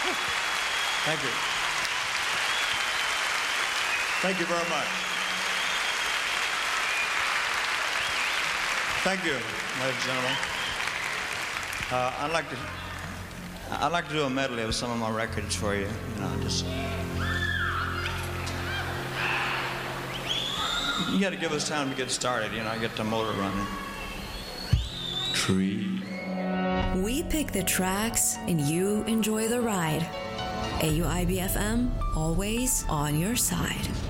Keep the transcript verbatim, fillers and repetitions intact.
Thank you. Thank you very much. Thank you, ladies and gentlemen. Uh, I'd like to I'd like to do a medley of some of my records for you. You know, just you got to give us time to get started. You know, get the motor running. Tree. We pick the tracks and you enjoy the ride. A U I B F M, always on your side.